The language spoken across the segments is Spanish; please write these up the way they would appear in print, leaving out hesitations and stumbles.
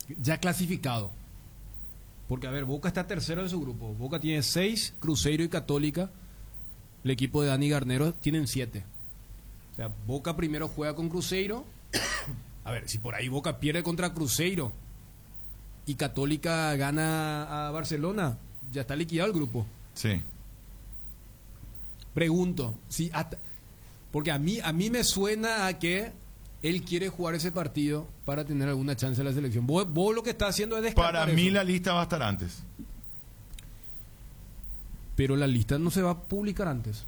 ya clasificado. Porque, a ver, Boca está tercero en su grupo. Boca tiene 6, Cruzeiro y Católica. El equipo de Dani Garnero tienen 7. O sea, Boca primero juega con Cruzeiro. A ver, si por ahí Boca pierde contra Cruzeiro y Católica gana a Barcelona, ya está liquidado el grupo. Sí. Pregunto, si porque a mí me suena a que él quiere jugar ese partido para tener alguna chance en la selección. Vos lo que está haciendo es descartar Para mí eso. la lista va a estar antes. Pero la lista no se va a publicar antes.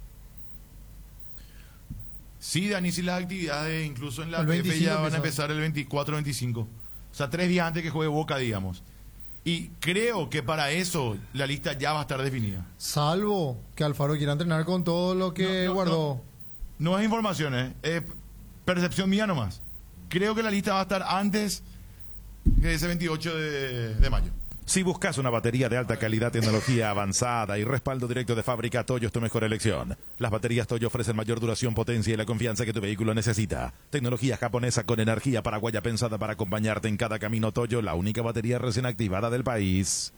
Sí, Dani, si las actividades incluso en la El PF 25 ya van a empezó. empezar el 24-25. O sea, 3 días antes que juegue Boca, digamos. Y creo que para eso la lista ya va a estar definida. Salvo que Alfaro quiera entrenar con todo lo que guardó. No es información, es percepción mía nomás. Creo que la lista va a estar antes que ese 28 de mayo. Si buscas una batería de alta calidad, tecnología avanzada y respaldo directo de fábrica, Toyo es tu mejor elección. Las baterías Toyo ofrecen mayor duración, potencia y la confianza que tu vehículo necesita. Tecnología japonesa con energía paraguaya pensada para acompañarte en cada camino. Toyo, la única batería recién activada del país.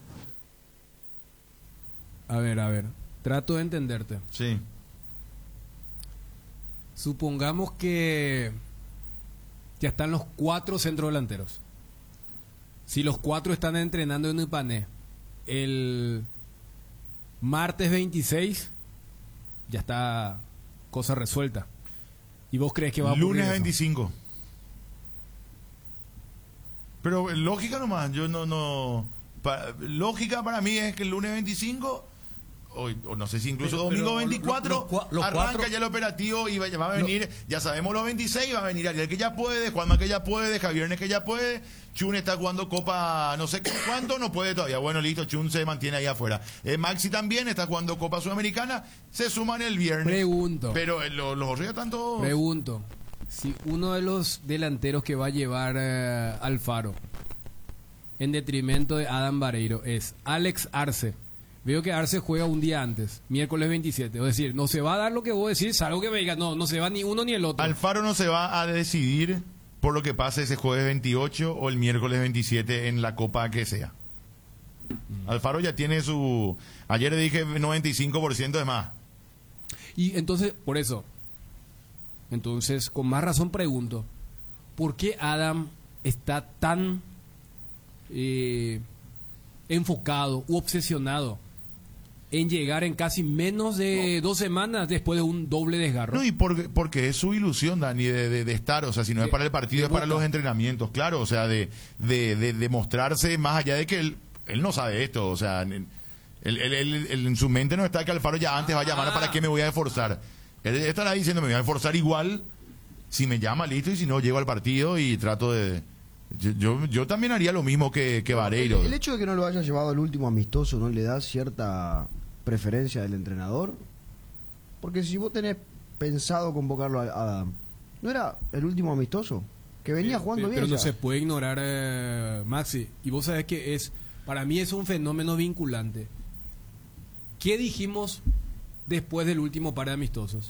A ver. Trato de entenderte. Sí. Supongamos que ya están los 4 centrodelanteros. Si los 4 están entrenando en Ipané, el martes 26 ya está cosa resuelta. ¿Y vos crees que va a ocurrir Lunes eso? 25. Pero lógica nomás, yo no lógica para mí es que el lunes 25 o no sé si incluso domingo 24 los arranca cuatro- ya el operativo y va a venir, ya sabemos los 26, va a venir Ariel que ya puede, Juanma que ya puede, Javiernes que ya puede, Chun está jugando Copa no sé cuánto, no puede todavía, bueno listo, Chun se mantiene ahí afuera, Maxi también está jugando Copa Sudamericana, se suman el viernes. Pregunto. Pero los otros ya están todos. Pregunto, si uno de los delanteros que va a llevar Alfaro en detrimento de Adam Vareiro es Alex Arce. Veo que Arce juega un día antes, miércoles 27. Es decir, no se va a dar lo que vos decís, salvo que me digas, no se va ni uno ni el otro. Alfaro no se va a decidir por lo que pase ese jueves 28 o el miércoles 27 en la copa que sea. Alfaro ya tiene su... Ayer le dije 95% de más. Y entonces, por eso, entonces, con más razón pregunto, ¿por qué Adam está tan enfocado u obsesionado en llegar en casi menos de 2 semanas después de un doble desgarro? No, y porque es su ilusión, Dani, de estar, o sea, si no es para el partido, es para los entrenamientos, claro, o sea, de mostrarse más allá de que él no sabe esto, o sea, él en su mente no está que Alfaro ya antes va a llamar para qué me voy a esforzar. Él estará diciendo, me voy a esforzar igual, si me llama, listo, y si no, llego al partido y trato de... Yo también haría lo mismo que Vareiro. El hecho de que no lo haya llevado al último amistoso no le da cierta preferencia del entrenador, porque si vos tenés pensado convocarlo a Adam, ¿no era el último amistoso? Que venía jugando bien. Pero no ya. se puede ignorar, Maxi. Y vos sabés que para mí es un fenómeno vinculante. ¿Qué dijimos después del último par de amistosos?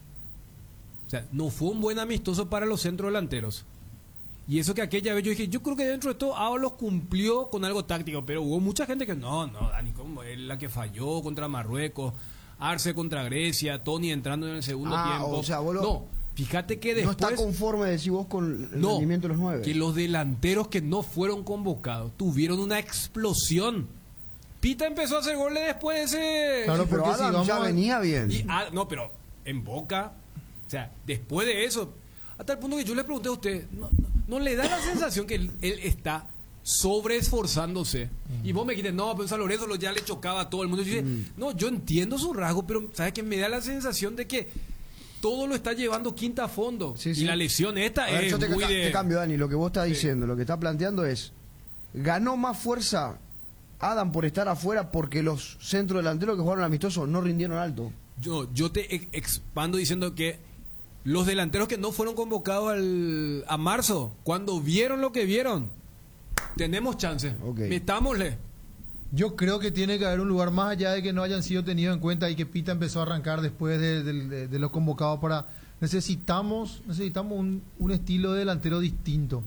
O sea, no fue un buen amistoso para los centrodelanteros. Y eso que aquella vez yo dije, yo creo que dentro de todo Ábalos cumplió con algo táctico, pero hubo mucha gente que no, Dani, ¿cómo? Es la que falló contra Marruecos, Arce contra Grecia, Tony entrando en el segundo tiempo. O sea, vos no, fíjate que después... no está conforme, decís vos, con el rendimiento de los 9. Que los delanteros que no fueron convocados tuvieron una explosión. Pita empezó a hacer goles después de ese... Claro, Sí, pero porque si Adam vamos ya a- venía bien. No, pero en Boca, o sea, después de eso, hasta el punto que yo le pregunté a usted, ¿no le da la sensación que él está sobreesforzándose? Y vos me dijiste, no, pero San Lorenzo ya le chocaba a todo el mundo. Yo dije, no, yo entiendo su rasgo, pero ¿sabes qué? Me da la sensación de que todo lo está llevando quinta a fondo. Sí, y sí. la lesión esta A ver, es yo te muy de... te cambio, Dani, lo que vos estás diciendo, lo que estás planteando es, ganó más fuerza Adam por estar afuera porque los centrodelanteros que jugaron amistosos no rindieron alto. Yo te expando diciendo que los delanteros que no fueron convocados a marzo, cuando vieron lo que vieron, tenemos chance. Ok. Metámosle. Yo creo que tiene que haber un lugar más allá de que no hayan sido tenidos en cuenta y que Pita empezó a arrancar después de los convocados para... Necesitamos un estilo de delantero distinto.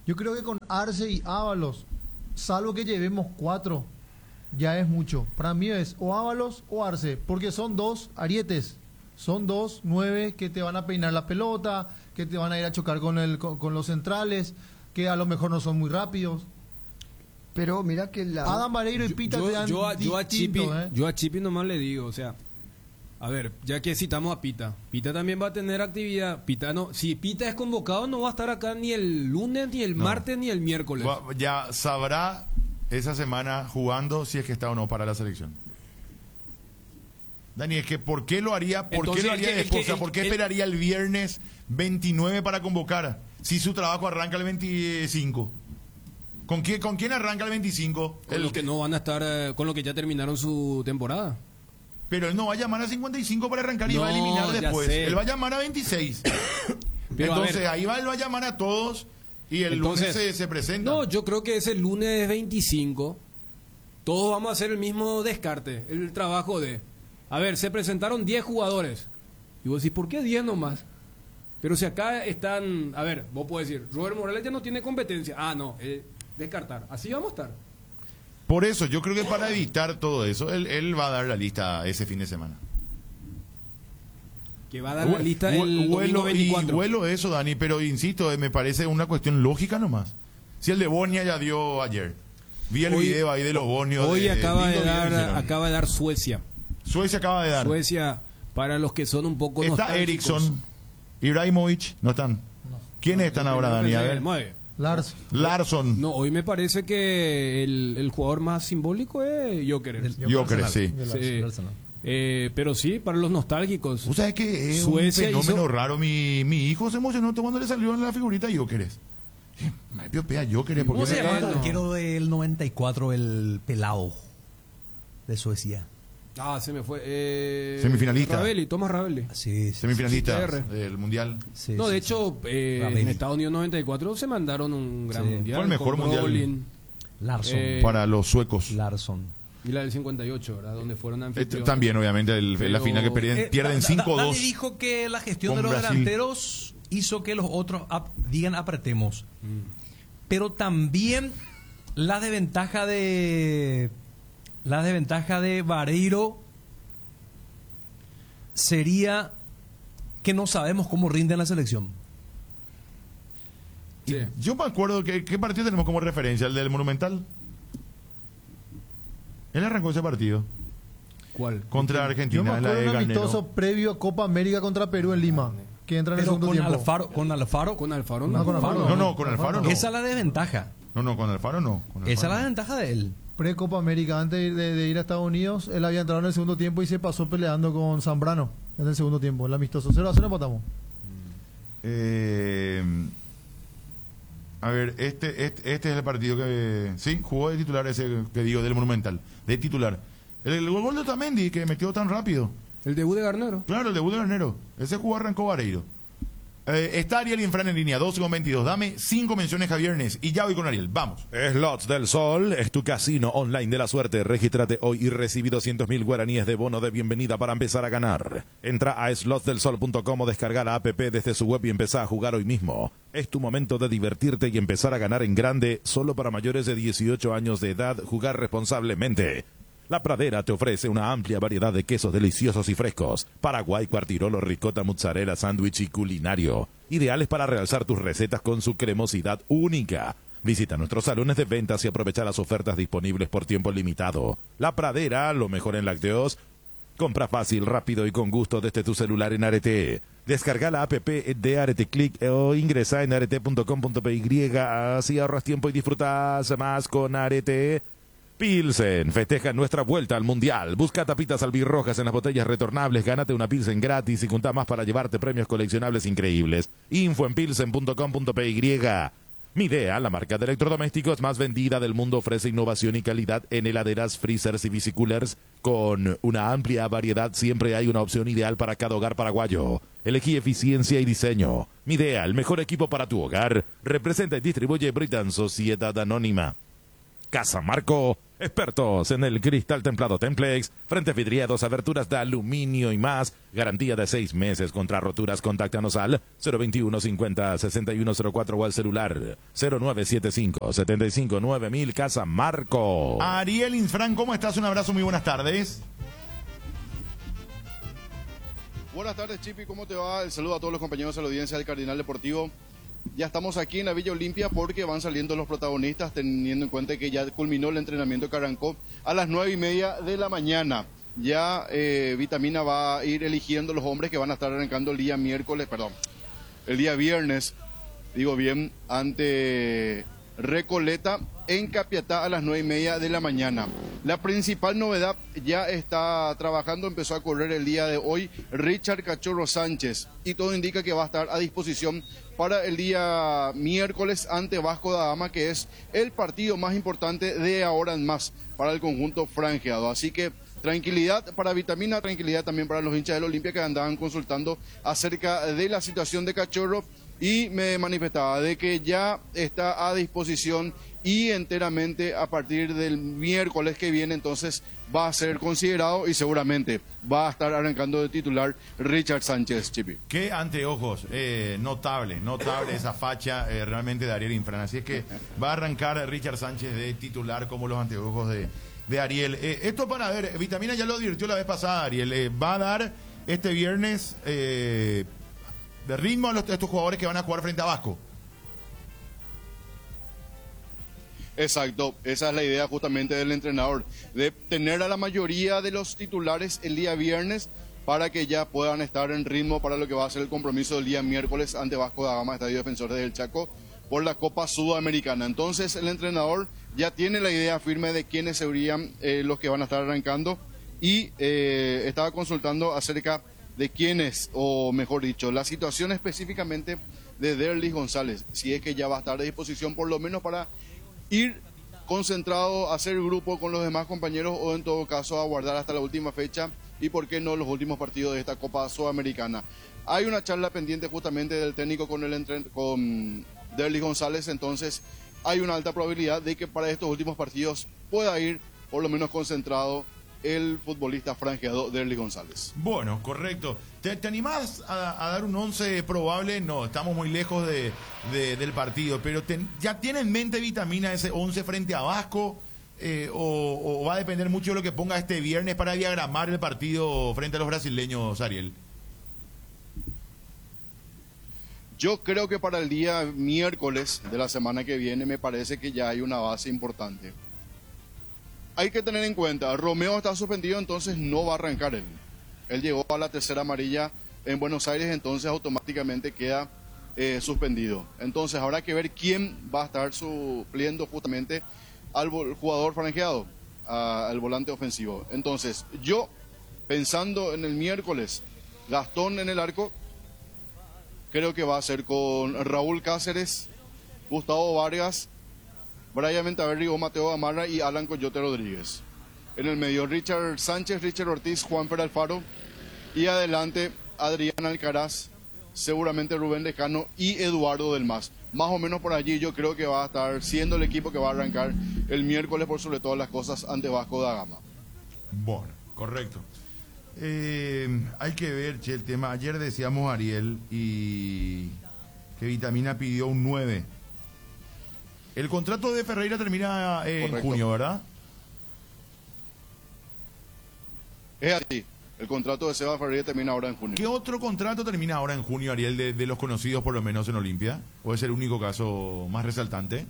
Yo creo que con Arce y Ábalos, salvo que llevemos 4, ya es mucho. Para mí es o Ábalos o Arce, porque son 2 arietes, son 2 9 que te van a peinar la pelota, que te van a ir a chocar con los centrales, que a lo mejor no son muy rápidos. Pero mira que Adam Vareiro y Pita te dan yo a Chipi, distinto, ¿eh? yo a Chipi nomás le digo, o sea, a ver, ya que citamos a Pita, Pita también va a tener actividad. Pita no, si Pita es convocado no va a estar acá ni el lunes, ni el martes, ni el miércoles. Ya sabrá esa semana jugando si es que está o no para la selección. Dani, es que ¿por qué lo haría? ¿Por qué lo haría después? O sea, ¿por qué esperaría el viernes 29 para convocar si su trabajo arranca el 25? ¿Con quién arranca el 25? Con los que no van a estar, con los que ya terminaron su temporada. Pero él no va a llamar a 55 para arrancar y No, va a eliminar ya después. sé. Él va a llamar a 26. Pero, entonces a ver, ahí él va a llamar a todos y el entonces, lunes se presenta. No, yo creo que ese lunes 25 todos vamos a hacer el mismo descarte, el trabajo de... A ver, se presentaron 10 jugadores. Y vos decís, ¿por qué 10 nomás? Pero si acá están... A ver, vos podés decir, Robert Morales ya no tiene competencia. Ah, no, descartar. Así vamos a estar. Por eso, yo creo que para evitar todo eso, él va a dar la lista ese fin de semana. Que va a dar la lista el domingo 24. Vuelo eso, Dani, pero insisto, me parece una cuestión lógica nomás. Si el de Bosnia ya dio ayer. Vi el video ahí de los bosnios. Hoy acaba de lindo dar Suecia. Suecia acaba de dar. Suecia, para los que son un poco Está nostálgicos. Eriksson, Ibrahimovic, ¿no están? No. ¿Quiénes están ahora, Dani? A ver. Larsson. No, hoy me parece que el jugador más simbólico es Gyökeres. Gyökeres, sí. Pero sí, para los nostálgicos. ¿Tú sabes que es Suecia un fenómeno hizo- raro? Mi hijo se emocionó cuando le salió en la figurita Gyökeres. Me piopea Gyökeres porque ¿Cómo se llama el no. arquero del 94, el pelado de Suecia? Ah, se me fue. Semifinalista. Thomas Ravelli. Sí, sí. Semifinalista CR. del Mundial. Sí, No, sí, de sí. hecho, Ravelli. en Estados Unidos 94 se mandaron un gran Sí. mundial. Fue el mejor con mundial. Brolin, Larsson. Para los suecos. Larsson. y la del 58, ¿verdad? Donde fueron anfitriones. También, obviamente, la Pero- final que pierden Dani 5-2. dijo que la gestión con de los Brasil. delanteros hizo que los otros digan apretemos. Pero también la desventaja de Vareiro sería que no sabemos cómo rinde en la selección. Sí. Yo me acuerdo que ¿qué partido tenemos como referencia? ¿El del Monumental? Él arrancó ese partido ¿Cuál? contra Yo me Argentina en la acuerdo de de un Garnero. amistoso previo a Copa América contra Perú en Lima, que entra en el Pero segundo con tiempo. Alfaro, Con Alfaro No, con Alfaro No, con Alfaro no. Esa es la desventaja. No, con Alfaro no. Con Esa es Alfaro la no. desventaja de él. Pre-Copa América, antes de ir a Estados Unidos, él había entrado en el segundo tiempo y se pasó peleando con Zambrano en el segundo tiempo, el amistoso. 0-0 empatamos. A ver, este es el partido que... Sí, jugó de titular ese que digo, del Monumental. De titular. El gol de Otamendi, que metió tan rápido. El debut de Garnero. Claro, el debut de Garnero. Ese jugó arrancó Vareiro. Está Ariel Infran en línea, 12:22. Dame 5 menciones, Javier Nes. Y ya voy con Ariel. Vamos. Slots del Sol es tu casino online de la suerte. Regístrate hoy y recibí 200.000 guaraníes de bono de bienvenida para empezar a ganar. Entra a slotsdelsol.com o descarga la app desde su web y empezá a jugar hoy mismo. Es tu momento de divertirte y empezar a ganar en grande. Solo para mayores de 18 años de edad. Jugar responsablemente. La Pradera te ofrece una amplia variedad de quesos deliciosos y frescos. Paraguay, cuartirolo, ricota, mozzarella, sándwich y culinario. Ideales para realzar tus recetas con su cremosidad única. Visita nuestros salones de ventas y aprovecha las ofertas disponibles por tiempo limitado. La Pradera, lo mejor en lácteos. Compra fácil, rápido y con gusto desde tu celular en Arete. Descarga la app de Arete Click o ingresa en arete.com.py. Así ahorras tiempo y disfrutas más con Arete. Pilsen, festeja nuestra vuelta al Mundial. Busca tapitas albirrojas en las botellas retornables, gánate una Pilsen gratis y junta más para llevarte premios coleccionables increíbles. Info en pilsen.com.py. Midea, la marca de electrodomésticos más vendida del mundo, ofrece innovación y calidad en heladeras, freezers y bicicoolers. Con una amplia variedad siempre hay una opción ideal para cada hogar paraguayo. Elegí eficiencia y diseño. Midea, el mejor equipo para tu hogar. Representa y distribuye Britain Sociedad Anónima. Casa Marco, expertos en el cristal templado Templex, frentes vidriados, aberturas de aluminio y más. Garantía de 6 meses contra roturas. Contáctanos al 021 50 6104 o al celular 0975 75 9000. Casa Marco. Ariel Infran, ¿cómo estás? Un abrazo, muy buenas tardes. Buenas tardes, Chipi, ¿cómo te va? El saludo a todos los compañeros de la audiencia del Cardinal Deportivo. Ya estamos aquí en la Villa Olimpia porque van saliendo los protagonistas, teniendo en cuenta que ya culminó el entrenamiento que arrancó a las 9:30 de la mañana. Ya Vitamina va a ir eligiendo los hombres que van a estar arrancando el día viernes, digo bien, ante Recoleta en Capiatá a las 9:30 de la mañana. La principal novedad, ya está trabajando, empezó a correr el día de hoy Richard Cachorro Sánchez y todo indica que va a estar a disposición para el día miércoles ante Vasco da Gama, que es el partido más importante de ahora en más para el conjunto franjeado. Así que tranquilidad para Vitamina, tranquilidad también para los hinchas del Olimpia que andaban consultando acerca de la situación de Cachorro y me manifestaba de que ya está a disposición y enteramente a partir del miércoles que viene entonces va a ser considerado y seguramente va a estar arrancando de titular Richard Sánchez, Chipi. Qué anteojos, notable esa facha realmente de Ariel Infran. Así es que va a arrancar Richard Sánchez de titular como los anteojos de Ariel. Esto para ver, Vitamina ya lo advirtió la vez pasada, Ariel, va a dar este viernes de ritmo a estos jugadores que van a jugar frente a Vasco. Exacto, esa es la idea justamente del entrenador, de tener a la mayoría de los titulares el día viernes para que ya puedan estar en ritmo para lo que va a ser el compromiso del día miércoles ante Vasco da Gama, Estadio Defensores del Chaco, por la Copa Sudamericana. Entonces el entrenador ya tiene la idea firme de quiénes serían los que van a estar arrancando y estaba consultando acerca de quiénes, o mejor dicho, la situación específicamente de Derlis González, si es que ya va a estar a disposición por lo menos para ir concentrado, hacer grupo con los demás compañeros o en todo caso aguardar hasta la última fecha y por qué no los últimos partidos de esta Copa Sudamericana. Hay una charla pendiente justamente del técnico con Derlis González, entonces hay una alta probabilidad de que para estos últimos partidos pueda ir por lo menos concentrado el futbolista franjeado Derlis González. Bueno, correcto. ¿Te animás a dar un 11 probable? No, estamos muy lejos del partido, pero ¿ya tiene en mente Vitamina ese 11 frente a Vasco? O va a depender mucho de lo que ponga este viernes para diagramar el partido frente a los brasileños, Ariel? Yo creo que para el día miércoles de la semana que viene me parece que ya hay una base importante. Hay que tener en cuenta, Romeo está suspendido, entonces no va a arrancar él. Él llegó a la tercera amarilla en Buenos Aires, entonces automáticamente queda suspendido. Entonces habrá que ver quién va a estar supliendo justamente al jugador franjeado, al volante ofensivo. Entonces, yo, pensando en el miércoles, Gastón en el arco, creo que va a ser con Raúl Cáceres, Gustavo Vargas, Brian Ventaverri o Mateo Gamarra y Alan Coyote Rodríguez. En el medio, Richard Sánchez, Richard Ortiz, Juanfer Alfaro. Y adelante, Adrián Alcaraz, seguramente Rubén Lejano y Eduardo del Mas. Más o menos por allí yo creo que va a estar siendo el equipo que va a arrancar el miércoles por sobre todas las cosas ante Vasco da Gama. Bueno, correcto. Hay que ver, che, el tema. Ayer decíamos, Ariel, y que Vitamina pidió un 9. El contrato de Ferreira termina en junio, ¿verdad? Es así. El contrato de Seba Ferreira termina ahora en junio. ¿Qué otro contrato termina ahora en junio, Ariel, de los conocidos por lo menos en Olimpia? ¿Puede ser el único caso más resaltante?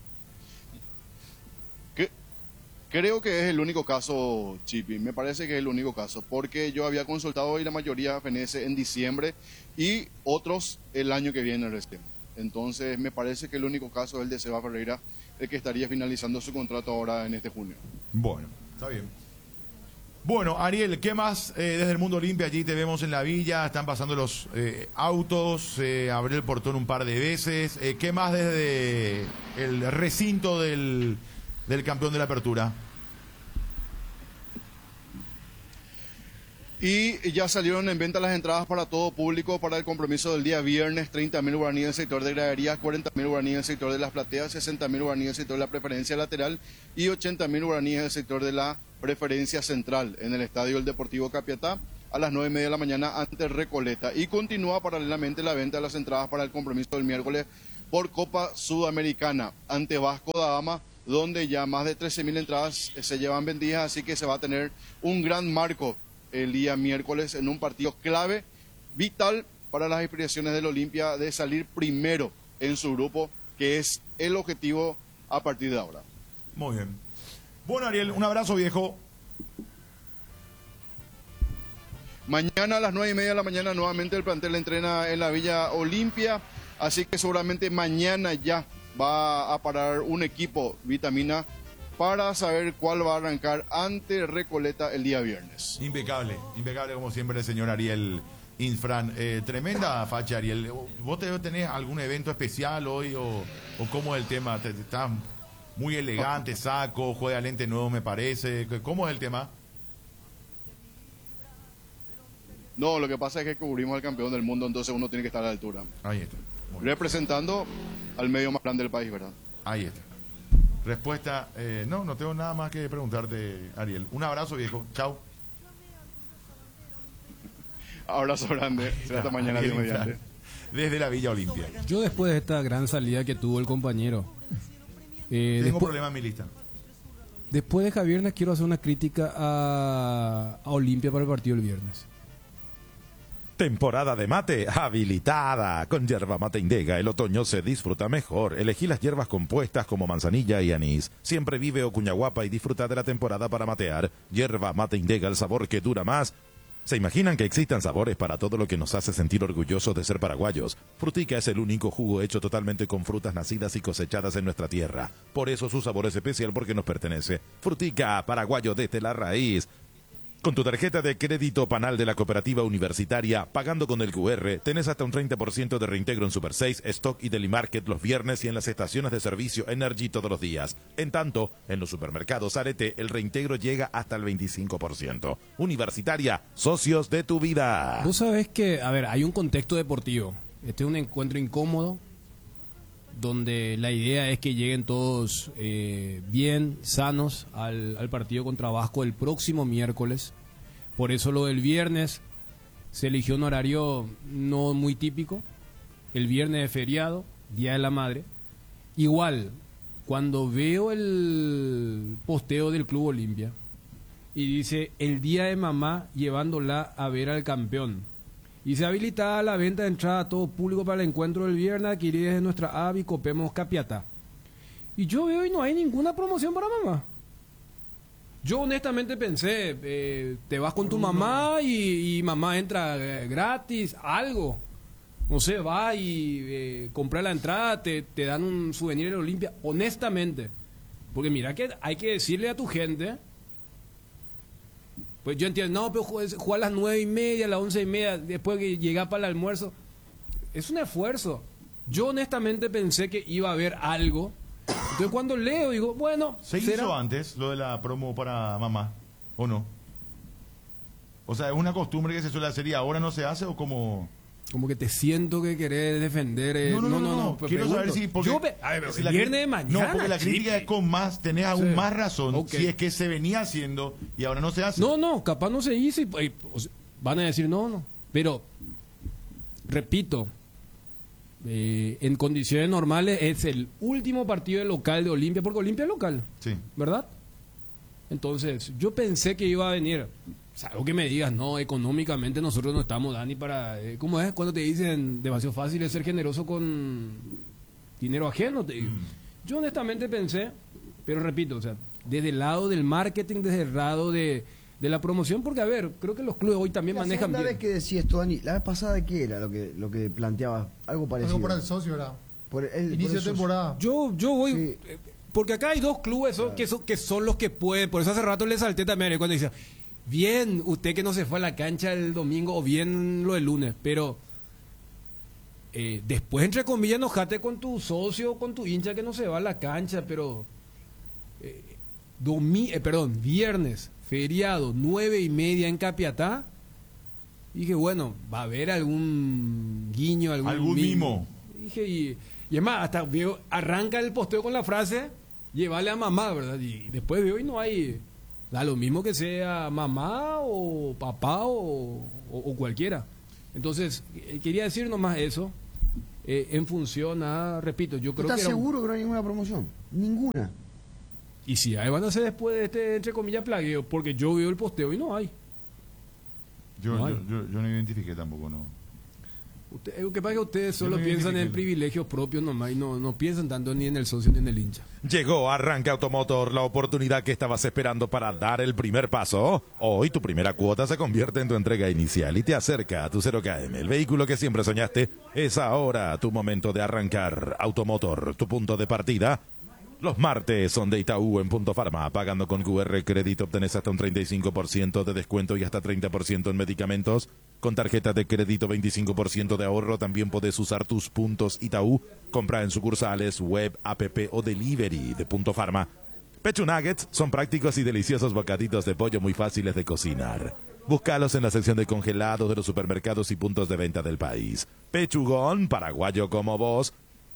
Creo que es el único caso, Chipi. Me parece que es el único caso. Porque yo había consultado y la mayoría fenece en diciembre y otros el año que viene recién. Entonces me parece que el único caso es el de Seba Ferreira, el que estaría finalizando su contrato ahora en este junio. Bueno, está bien. Bueno, Ariel, ¿qué más desde el Mundo Olimpia? Allí te vemos en la villa, están pasando los autos, abrió el portón un par de veces. ¿Qué más desde el recinto del campeón de la apertura? Y ya salieron en venta las entradas para todo público para el compromiso del día viernes. 30.000 guaraníes en el sector de graderías, 40.000 guaraníes en el sector de las plateas, 60.000 guaraníes en el sector de la preferencia lateral y 80.000 guaraníes en el sector de la preferencia central en el Estadio El Deportivo Capiatá a las 9:30 de la mañana ante Recoleta. Y continúa paralelamente la venta de las entradas para el compromiso del miércoles por Copa Sudamericana ante Vasco da Gama, donde ya más de 13.000 entradas se llevan vendidas, así que se va a tener un gran marco el día miércoles en un partido clave, vital para las aspiraciones del Olimpia de salir primero en su grupo, que es el objetivo a partir de ahora. Muy bien. Bueno, Ariel, un abrazo, viejo. Mañana a las 9:30 de la mañana nuevamente el plantel entrena en la Villa Olimpia, así que seguramente mañana ya va a parar un equipo Vitamina para saber cuál va a arrancar ante Recoleta el día viernes. Impecable, impecable como siempre el señor Ariel Infran. Tremenda facha, Ariel. ¿Vos tenés algún evento especial hoy o cómo es el tema? Estás muy elegante, saco, juega lente nuevo me parece. ¿Cómo es el tema? No, lo que pasa es que cubrimos al campeón del mundo, entonces uno tiene que estar a la altura. Ahí está. Representando al medio más grande del país, ¿verdad? Ahí está. Respuesta, no tengo nada más que preguntarte, Ariel. Un abrazo, viejo. Chao. Abrazo grande. Será hasta mañana, Dios mediante. Desde la Villa Olimpia. Yo después de esta gran salida que tuvo el compañero, Tengo problema en mi lista. después de Javier, quiero hacer una crítica a Olimpia para el partido del viernes. Temporada de mate habilitada. Con yerba mate Indega el otoño se disfruta mejor. Elegí las hierbas compuestas como manzanilla y anís. Siempre vive Ocuñahuapa y disfruta de la temporada para matear. Yerba mate Indega, el sabor que dura más. ¿Se imaginan que existan sabores para todo lo que nos hace sentir orgullosos de ser paraguayos? Frutica es el único jugo hecho totalmente con frutas nacidas y cosechadas en nuestra tierra. Por eso su sabor es especial porque nos pertenece. Frutica, paraguayo desde la raíz. Con tu tarjeta de crédito Panal de la Cooperativa Universitaria, pagando con el QR, tenés hasta un 30% de reintegro en Super 6, Stock y Deli Market los viernes y en las estaciones de servicio Energy todos los días. En tanto, en los supermercados Arete, el reintegro llega hasta el 25%. Universitaria, socios de tu vida. Vos sabés que, a ver, hay un contexto deportivo. Este es un encuentro incómodo, donde la idea es que lleguen todos bien, sanos al partido contra Vasco el próximo miércoles. Por eso lo del viernes se eligió un horario no muy típico. El viernes es feriado, Día de la Madre. Igual, cuando veo el posteo del Club Olimpia y dice el Día de Mamá llevándola a ver al campeón. Y se habilita la venta de entrada a todo público para el encuentro del viernes adquirida desde nuestra app y Copemos Capiatá. Y yo veo y no hay ninguna promoción para mamá. Yo honestamente pensé, te vas con tu mamá y mamá entra gratis, algo. No sé, va y compra la entrada, te dan un souvenir de Olimpia. Honestamente. Porque mira que hay que decirle a tu gente... Pues yo entiendo, no, pero jugar a las 9:30, a las 11:30, después que llega para el almuerzo. Es un esfuerzo. Yo honestamente pensé que iba a haber algo. Entonces cuando leo digo, bueno, ¿se hizo antes lo de la promo para mamá o no? O sea, ¿es una costumbre que se suele hacer y ahora no se hace o como...? Como que te siento que querés defender... No. Quiero saber si... Porque, a ver, si el viernes de mañana... No, porque la crítica es con más... Tenés aún más razón si es que se venía haciendo y ahora no se hace. No, capaz no se hizo y van a decir no. Pero, repito, en condiciones normales es el último partido de local de Olimpia, porque Olimpia es local, sí, ¿verdad? Entonces, yo pensé que iba a venir... Algo que me digas, no, económicamente nosotros no estamos, Dani, para... ¿Cómo es? Cuando te dicen demasiado fácil es ser generoso con dinero ajeno. Yo honestamente pensé, pero repito, o sea, desde el lado del marketing, desde el lado de la promoción, porque a ver, creo que los clubes hoy también manejan bien. La vez que decía esto, Dani, la vez pasada, ¿qué era lo que planteaba? Algo parecido. Algo para el socio, ¿verdad? Inicio de temporada. Yo voy... Sí. Porque acá hay dos clubes que son los que pueden, por eso hace rato le salté también cuando decía... Bien, usted que no se fue a la cancha el domingo o bien lo del lunes, pero después, entre comillas, enojate con tu socio o con tu hincha que no se va a la cancha, pero viernes, feriado, 9:30 en Capiatá, Y dije, bueno, va a haber algún guiño, algún mimo. Dije, y además, hasta veo, arranca el posteo con la frase, llévale a mamá, ¿verdad? Y después veo y no hay, da lo mismo que sea mamá o papá o cualquiera. Entonces, quería decir nomás eso, en función a, repito, yo creo que... ¿Estás seguro que no hay ninguna promoción? Ninguna. Y si hay, van a ser después de este, entre comillas, plagueo, porque yo veo el posteo y no hay. Yo No hay. no identifiqué tampoco, no. Lo que pasa es que ustedes solo no piensan en identifiqué. privilegios propios nomás y no piensan tanto ni en el socio ni en el hincha. Llegó Arranca Automotor, la oportunidad que estabas esperando para dar el primer paso. Hoy tu primera cuota se convierte en tu entrega inicial y te acerca a tu 0KM. El vehículo que siempre soñaste es ahora tu momento de arrancar. Automotor, tu punto de partida. Los martes son de Itaú en Punto Farma. Pagando con QR Crédito obtenés hasta un 35% de descuento y hasta 30% en medicamentos. Con tarjeta de crédito 25% de ahorro. También podés usar tus puntos Itaú. Compra en sucursales, web, app o delivery de Punto Farma. Pechu Nuggets son prácticos y deliciosos bocaditos de pollo muy fáciles de cocinar. Búscalos en la sección de congelados de los supermercados y puntos de venta del país. Pechugón, paraguayo como vos.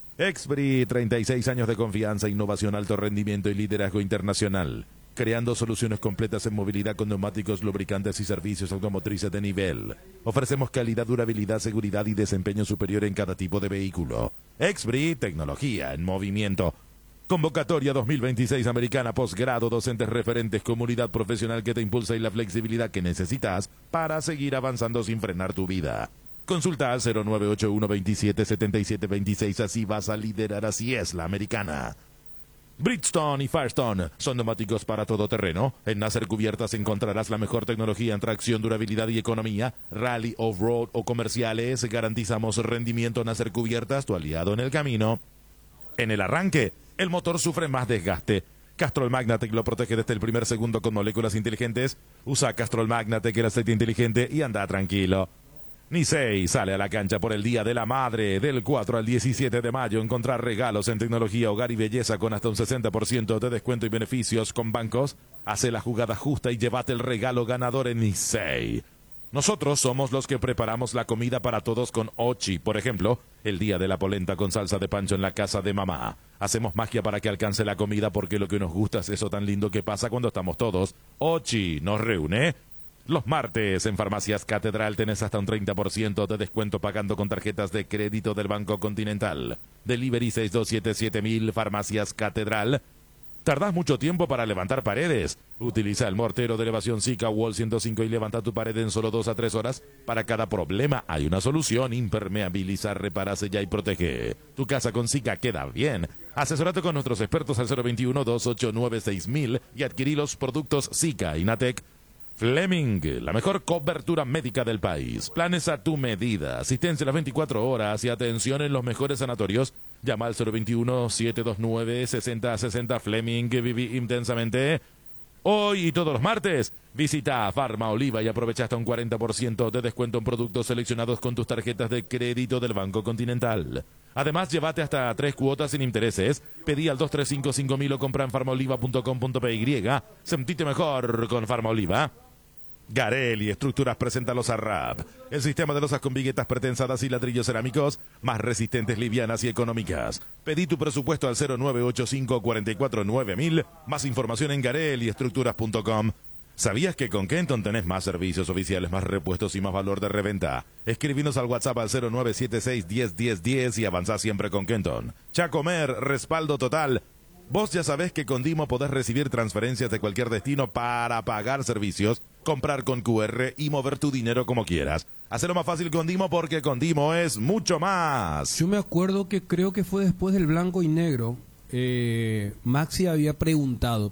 Expri, 36 años de confianza, innovación, alto rendimiento y liderazgo internacional. Creando soluciones completas en movilidad con neumáticos, lubricantes y servicios automotrices de nivel. Ofrecemos calidad, durabilidad, seguridad y desempeño superior en cada tipo de vehículo. Expri, tecnología en movimiento. Convocatoria 2026 Americana, posgrado, docentes referentes, comunidad profesional que te impulsa y la flexibilidad que necesitas para seguir avanzando sin frenar tu vida. Consulta al 0981 27 77 26, así vas a liderar, así es la Americana. Bridgestone y Firestone son neumáticos para todo terreno. En Nasser Cubiertas encontrarás la mejor tecnología en tracción, durabilidad y economía. Rally, off-road o comerciales, garantizamos rendimiento. Nasser Cubiertas, tu aliado en el camino. En el arranque, el motor sufre más desgaste. Castrol Magnatec lo protege desde el primer segundo con moléculas inteligentes. Usa Castrol Magnatec, el aceite inteligente, y anda tranquilo. Nisei sale a la cancha por el Día de la Madre. Del 4 al 17 de mayo encontrar regalos en tecnología, hogar y belleza con hasta un 60% de descuento y beneficios con bancos. Hace la jugada justa y llévate el regalo ganador en Nisei. Nosotros somos los que preparamos la comida para todos con Ochi. Por ejemplo, el día de la polenta con salsa de pancho en la casa de mamá. Hacemos magia para que alcance la comida porque lo que nos gusta es eso tan lindo que pasa cuando estamos todos. Ochi nos reúne. Los martes en Farmacias Catedral tenés hasta un 30% de descuento pagando con tarjetas de crédito del Banco Continental. Delivery 6277.000, Farmacias Catedral. ¿Tardás mucho tiempo para levantar paredes? Utiliza el mortero de elevación Sika Wall 105 y levanta tu pared en solo 2 a 3 horas. Para cada problema hay una solución. Impermeabiliza, repara, sella y protege. Tu casa con Sika queda bien. Asesórate con nuestros expertos al 021-289-6000 y adquirí los productos Sika y Natec. Fleming, la mejor cobertura médica del país. Planes a tu medida, asistencia a las 24 horas y atención en los mejores sanatorios. Llama al 021-729-6060. Fleming, viví intensamente. Hoy y todos los martes, visita Farma Oliva y aprovecha hasta un 40% de descuento en productos seleccionados con tus tarjetas de crédito del Banco Continental. Además, llévate hasta 3 cuotas sin intereses. Pedí al 2355000 o compra en farmaoliva.com.py. Sentite mejor con Farma Oliva. Garelli Estructuras presenta los ARRAP, el sistema de losas con viguetas pretensadas y ladrillos cerámicos más resistentes, livianas y económicas. Pedí tu presupuesto al 0985 449000. Más información en garelliestructuras.com. ¿Sabías que con Kenton tenés más servicios oficiales, más repuestos y más valor de reventa? Escribinos al WhatsApp al 0976 101010 y avanzá siempre con Kenton. Chacomer, respaldo total. Vos ya sabés que con Dimo podés recibir transferencias de cualquier destino para pagar servicios, comprar con QR y mover tu dinero como quieras. Hacelo más fácil con Dimo porque con Dimo es mucho más. Yo me acuerdo que creo que fue después del blanco y negro. Maxi había preguntado,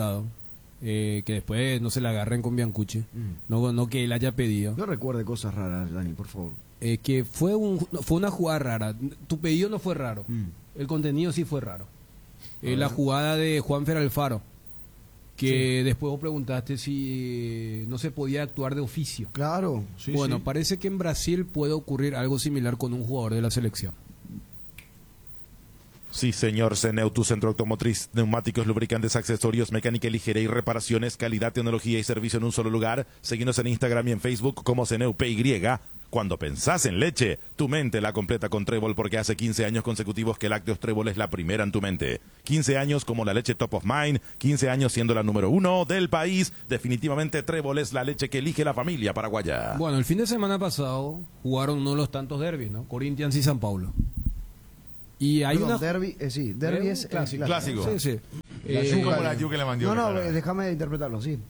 que después no se la agarren con Biancucci, no que él haya pedido. No recuerde cosas raras, Dani, por favor. Que fue una jugada rara. Tu pedido no fue raro, el contenido sí fue raro. La jugada de Juanfer Alfaro, que después vos preguntaste si no se podía actuar de oficio. Claro, sí. Bueno, sí. parece que en Brasil puede ocurrir algo similar con un jugador de la selección. Sí, señor. Ceneu, tu centro automotriz, neumáticos, lubricantes, accesorios, mecánica ligera y reparaciones, calidad, tecnología y servicio en un solo lugar. Seguinos en Instagram y en Facebook como Ceneu PY. Cuando pensás en leche, tu mente la completa con Trébol, porque hace 15 años consecutivos que Lácteos Trébol es la primera en tu mente. 15 años como la leche top of mind, 15 años siendo la número 1 del país. Definitivamente Trébol es la leche que elige la familia paraguaya. Bueno, el fin de semana pasado jugaron uno de los tantos derbis, ¿no? Corinthians y San Paulo. Y hay Perdón, una... derbi, sí, derbi es clásico. Clásico. Sí, sí. La Como yuca. la yuca le mandó. No, déjame interpretarlo, sí.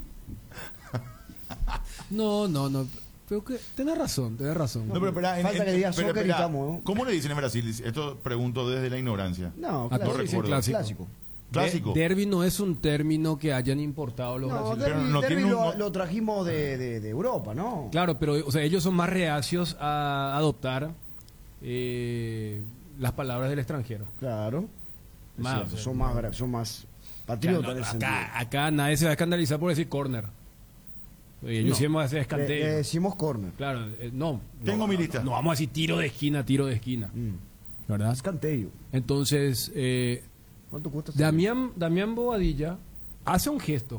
No. Pero que tenés razón. No, pero espera, Falta que digas pero soccer y espera, estamos, ¿no? ¿cómo le dicen en Brasil? Esto pregunto desde la ignorancia. No, Acá clásico. le dicen Clásico. Clásico. Derby no es un término que hayan importado los No, brasileños. Pero derbi, no derbi tiene lo, un- lo trajimos de Europa, ¿no? Claro, pero o sea, ellos son más reacios a adoptar las palabras del extranjero. Claro. Es Más, cierto, o sea, son más patriotas en ese sentido. Acá nadie se va a escandalizar por decir corner. Ellos No. siempre hacen Le escanteo. decimos corner. Claro, no. Tengo no, mi lista. No vamos a decir tiro de esquina. ¿Verdad? Escanteio. Entonces, ¿Cuánto cuesta? Damián Bobadilla hace un gesto.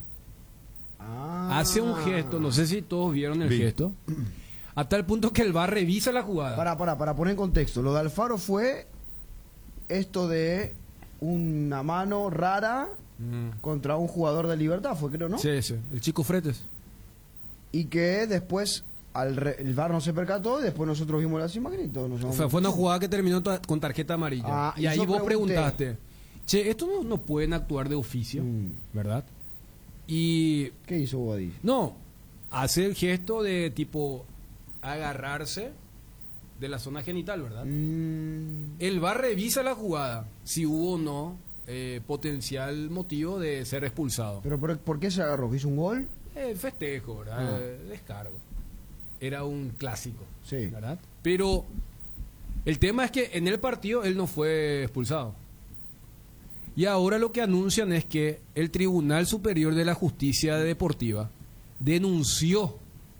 Hace un gesto, no sé si todos vieron el Vi. gesto. A tal punto que el VAR revisa la jugada. Para poner en contexto, lo de Alfaro fue esto de una mano rara contra un jugador de Libertad, fue creo, ¿no? Sí, el chico Fretes. Y que después el VAR no se percató y después nosotros vimos las imágenes y todos nos llamamos. Fue una jugada que terminó con tarjeta amarilla. Ah, y y ahí yo vos pregunté. preguntaste, che, esto no pueden actuar de oficio, ¿verdad? Y ¿Qué hizo Bobadilla? no, hace el gesto de tipo agarrarse de la zona genital, ¿verdad? El VAR revisa la jugada, si hubo o no potencial motivo de ser expulsado. ¿Pero por qué se agarró? ¿Hizo un gol? Festejo, ¿verdad? Descargo. Era un clásico, Sí. ¿verdad? Pero el tema es que en el partido él no fue expulsado. Y ahora lo que anuncian es que el Tribunal Superior de la Justicia Deportiva denunció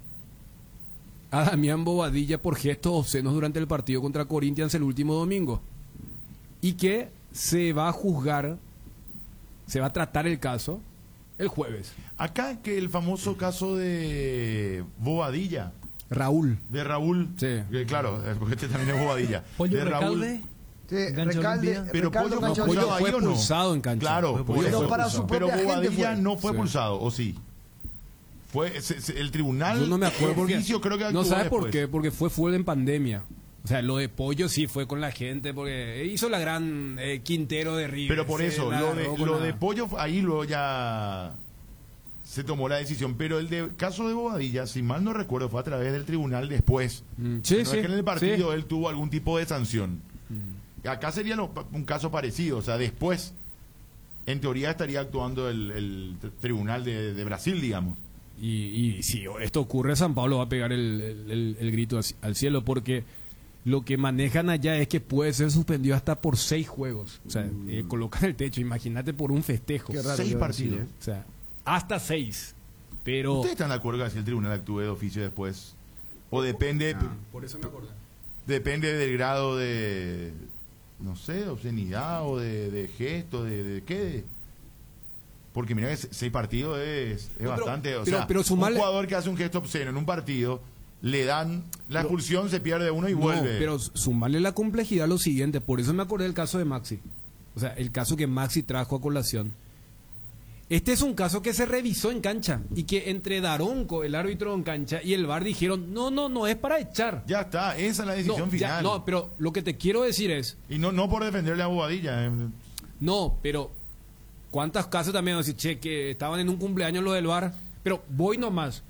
a Damián Bobadilla por gestos obscenos durante el partido contra Corinthians el último domingo. Y que se va a juzgar, se va a tratar el caso el jueves. Acá que el famoso caso de Bobadilla, Raúl. de Raúl, Sí. Claro, porque este también es Bobadilla. Pollo de Raúl. Recalde. Sí, Gancho Olimpia. Pero Recalde Pollo Gancho fue Pollo Olimpia. expulsado ahí fue o no? expulsado en cancha. Claro, Fue Pollo Pero fue para expulsado. su Pero propia gente Bobadilla fue. no fue Sí. expulsado, ¿o sí? Fue el tribunal Yo no me acuerdo porque oficio creo que no actuó sabes por después. qué, porque fue en pandemia. O sea, lo de Pollo sí fue con la gente porque hizo la gran Quintero de River. Pero por se eso, la lo agarró con de la- Pollo, ahí luego ya se tomó la decisión. Pero el caso de Bobadilla, si mal no recuerdo, fue a través del tribunal después. Sí, No sí. es que en el partido sí. él tuvo algún tipo de sanción. Acá sería un caso parecido. O sea, después, en teoría, estaría actuando el tribunal de Brasil, digamos. Y si esto ocurre, San Pablo va a pegar el grito al cielo porque lo que manejan allá es que puede ser suspendido hasta por 6 juegos. O sea, colocan el techo, imagínate por un festejo. Qué raro 6 que iba a partidos. decir, O sea, hasta 6. Pero... ¿Ustedes están de acuerdo que si el tribunal actúe de oficio después? ¿O depende, Por eso me acordé. depende del grado de, no sé, de obscenidad o de gesto, de qué? Porque mira que 6 partidos es pero- bastante. O pero- sea, pero sumarle- un jugador que hace un gesto obsceno en un partido, le dan la expulsión, se pierde uno y vuelve. No, pero sumarle la complejidad a lo siguiente, por eso me acordé del caso de Maxi. O sea, el caso que Maxi trajo a colación. Este es un caso que se revisó en cancha y que entre Daronco, el árbitro en cancha, y el VAR dijeron, no es para echar. Ya está, esa es la decisión No, ya, final. no, pero lo que te quiero decir es, Y no por defenderle a Bobadilla. no, pero ¿cuántos casos también van a decir, che, que estaban en un cumpleaños lo del VAR? Pero voy nomás.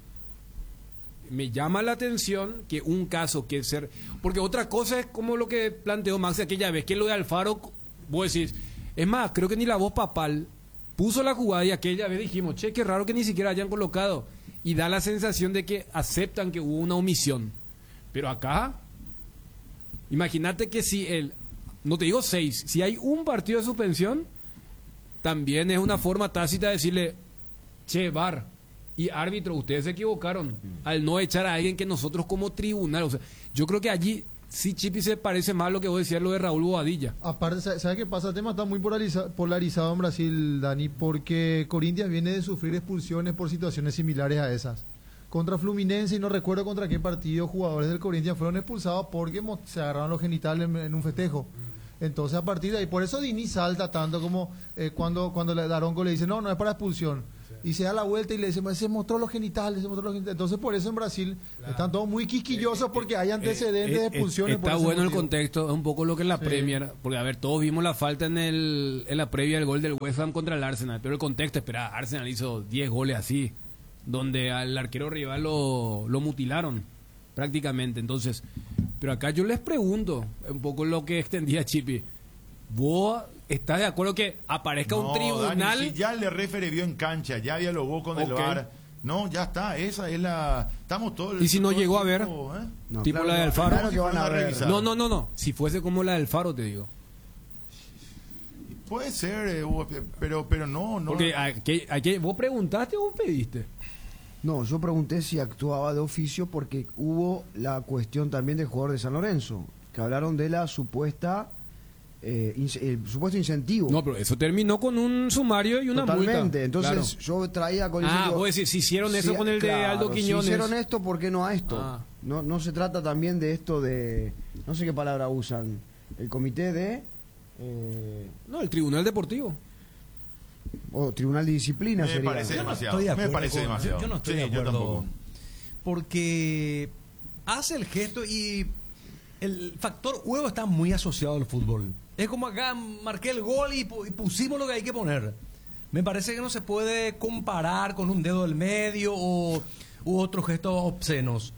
Me llama la atención que un caso que ser... Porque otra cosa es como lo que planteó Maxi aquella vez, que lo de Alfaro, vos decís, es más, creo que ni la voz papal puso la jugada y aquella vez dijimos, che, qué raro que ni siquiera hayan colocado. Y da la sensación de que aceptan que hubo una omisión. Pero acá, imagínate que si no te digo 6, si hay un partido de suspensión, también es una forma tácita de decirle, che, VAR y árbitro, ustedes se equivocaron al no echar a alguien que nosotros como tribunal, o sea, yo creo que allí sí, Chipi, se parece más a lo que vos decías, lo de Raúl Bobadilla. Aparte, ¿sabes qué pasa? El tema está muy polarizado en Brasil, Dani, porque Corinthians viene de sufrir expulsiones por situaciones similares a esas. Contra Fluminense, y no recuerdo contra qué partido, jugadores del Corinthians fueron expulsados porque se agarraron los genitales en un festejo. Entonces, a partir de ahí, por eso Dini salta tanto como cuando Daronco le dice, no es para expulsión. Y se da la vuelta y le dice, se mostró los genitales, Entonces, por eso en Brasil están todos muy quisquillosos porque hay antecedentes de expulsiones. Está por ese bueno el motivo. contexto, es un poco lo que es la Premier, porque a ver, todos vimos la falta en la previa del gol del West Ham contra el Arsenal, pero el contexto, espera, Arsenal hizo 10 goles así, donde al arquero rival lo mutilaron prácticamente. Entonces, pero acá yo les pregunto, un poco lo que extendía Chipi, ¿vos estás de acuerdo que aparezca un tribunal? Dani, si ya el referee vio en cancha, ya dialogó con el VAR. No, ya está, esa es la... Estamos todos... ¿Y si no todo llegó el a ver? tiempo, ¿eh? No, Tipo claro la que- del Faro. claro que van a ver. revisar. No. Si fuese como la del Faro, te digo. Puede ser, pero no. Porque ¿vos preguntaste o vos pediste? No, yo pregunté si actuaba de oficio porque hubo la cuestión también del jugador de San Lorenzo, que hablaron de la supuesta el supuesto incentivo. No, pero eso terminó con un sumario y una Totalmente. multa. Entonces Claro. yo traía con el Vos decís, si hicieron eso con el de claro, Aldo Quiñones. Si hicieron esto, ¿por qué no a esto? Ah. No se trata también de esto de, no sé qué palabra usan, el comité de No, el Tribunal Deportivo. o tribunal de disciplina Me sería. parece Yo no demasiado. estoy de Me acuerdo parece con- demasiado. Yo no estoy Sí, de yo acuerdo. tampoco. Porque hace el gesto y el factor huevo está muy asociado al fútbol. Es como acá marqué el gol y pusimos lo que hay que poner. Me parece que no se puede comparar con un dedo del medio u otros gestos obscenos.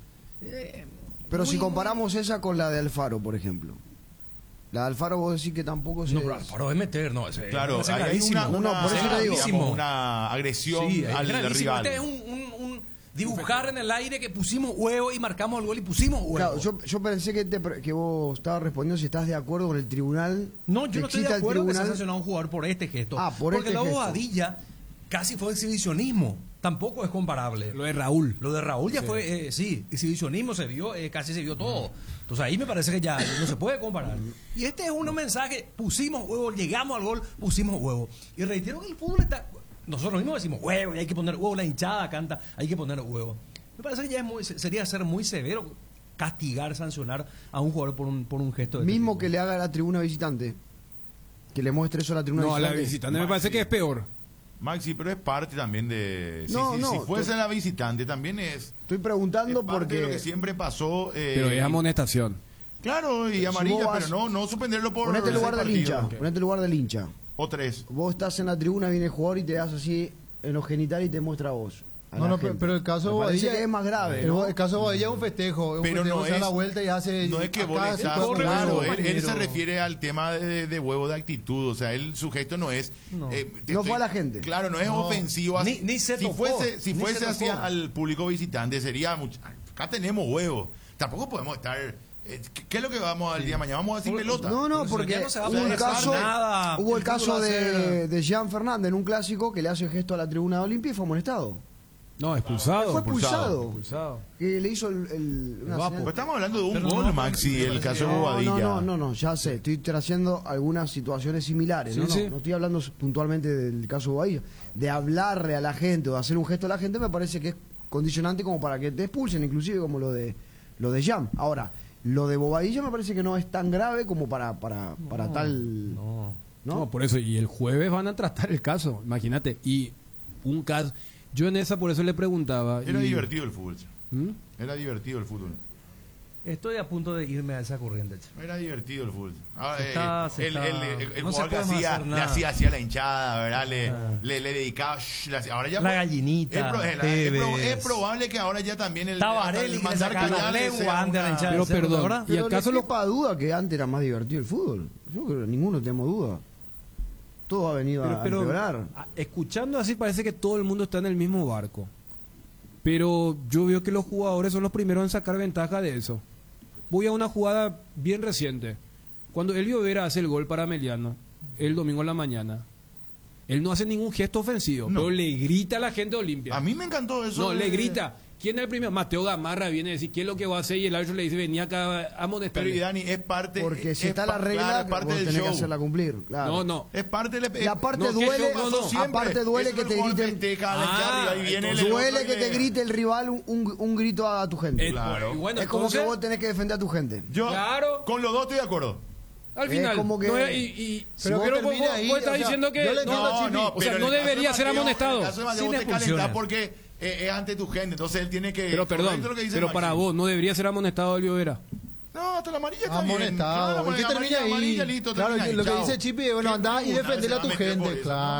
Pero Muy- si comparamos esa con la de Alfaro, por ejemplo. La de Alfaro vos decís que tampoco se... No, pero es meter, no. Claro, me parece hay gravísimo. por eso te digo. digamos, una agresión Sí, es al gravísimo. rival. Este es un dibujar en el aire que pusimos huevo y marcamos el gol y pusimos huevo. Claro, yo pensé que vos estabas respondiendo si estás de acuerdo con el tribunal. No, yo que no estoy de exista el acuerdo que se tribunal. sancionó a un jugador por este gesto. Por porque este la gesto. bobadilla casi fue exhibicionismo. Tampoco es comparable. Lo de Raúl. Lo de Raúl ya fue, exhibicionismo se vio, casi se vio todo. Entonces ahí me parece que ya no se puede comparar. Y este es un mensaje, pusimos huevo, llegamos al gol, pusimos huevo. Y reitero que el fútbol está... Nosotros mismos decimos huevo, y hay que poner huevo, la hinchada canta, hay que poner huevo. Me parece que ya sería ser muy severo castigar, sancionar a un jugador por un gesto de este Mismo tipo. que le haga a la tribuna visitante. Que le muestre eso a la tribuna No, a la visitante. visitante me parece que es peor. Maxi, pero es parte también de... No, si no, fuese la visitante también es... Estoy preguntando es parte de lo que porque... siempre pasó. Pero es amonestación. Claro, y Si amarilla, vos vas- pero no suspenderlo por... Ponete el lugar del partido. hincha. Ponete el lugar del hincha. O 3. Vos estás en la tribuna, viene el jugador y te das así en los genitales y te muestra a vos. a No, la no, gente. pero el caso de Me parece Bobadilla que es más grave. ¿no? El caso de Bobadilla es un festejo. Pero no se da es- la vuelta y hace. No es que vos acá le se estás... puede Claro, jugar, él se compañero. refiere al tema de huevo de actitud. O sea, el sujeto no es... No. No fue a la gente. Claro, no es No. ofensivo. Ni se si tocó, fuese, ni se tocó. hacia al público visitante, sería... acá tenemos huevo. Tampoco podemos estar... ¿Qué es lo que vamos al día de mañana? ¿Vamos a decir pelota? No, Por eso porque ya no se va a hubo el poder hacer caso, nada. hubo el El fútbol caso va a ser- de Jean Fernández en un clásico que le hace el gesto a la tribuna de Olimpia y fue amonestado. No, expulsado. Fue expulsado. Expulsado. Que le hizo una guapo. señal- Pues estamos hablando de un Pero gol, no, Maxi, me el parece caso que- de Bobadilla. No, ya sé, estoy trayendo algunas situaciones similares, Sí, no, sí. no estoy hablando puntualmente del caso de Bobadilla. De hablarle a la gente o de hacer un gesto a la gente me parece que es condicionante como para que te expulsen, inclusive como lo de Jam. Ahora, lo de Bobadilla me parece que no es tan grave como para tal... No. No, por eso. Y el jueves van a tratar el caso, imagínate. Y un caso... Yo en esa por eso le preguntaba. Era y- divertido el fútbol. ¿Mm? Era divertido el fútbol. Estoy a punto de irme a esa corriente. che. Era divertido el fútbol. Ahora, Se está- el no se jugador que puede más hacía, hacer le nada. hacía hacia la hinchada, ¿verdad? Ah. Le dedicaba... ahora ya La gallinita, Tevez. es probable que ahora ya también el Tabarelli que le sacaba la cañales lengua sea antes de la una- hinchada. Pero ¿Cierto, perdón, verdad? ¿y Pero acaso no lo- quepa duda que antes era más divertido el fútbol. Yo creo que ninguno tenemos duda. Todo ha venido a empeorar. Escuchando así parece que todo el mundo está en el mismo barco. Pero yo veo que los jugadores son los primeros en sacar ventaja de eso. Voy a una jugada bien reciente. Cuando Elio Vera hace el gol para Meliano, el domingo en la mañana, Él no hace ningún gesto ofensivo, No. pero le grita a la gente de Olimpia. A mí me encantó eso. No, de- le grita. ¿Quién es el primero? Mateo Gamarra viene a decir qué es lo que va a hacer y el árbitro le dice, venía acá a amonestarle. Pero y Dani, es parte. Porque si es está la regla, claro, es parte vos del tenés que show. hacerla cumplir. Claro. No, no. Es parte de La parte No, duele, que yo- no, no. aparte duele que te griten. Duele que te grite el rival un grito a tu gente. Claro. Y bueno, es como entonces, que vos tenés que defender a tu gente. Yo, Claro. con los dos estoy de acuerdo. al es final, como que- no es- Pero vos- que vos termine ahí, estás o sea, diciendo que yo le entiendo a Chipi. o sea, pero no en el caso debería de ser Mateo, amonestado. En el caso de Mateo, Sí vos le te calentás funciona. porque es ante tu gente, entonces él tiene que. Pero perdón, correcto lo que dice pero Maxi. para vos no debería ser amonestado el Vera. No, hasta la amarilla está bien. Amonestado. Claro, ¿Y qué termina ahí? amarilla, listo, Claro, termina ahí, lo que chao. dice Chipi es, bueno, andá y Puta, defender se a va tu a meter por gente. eso. Claro.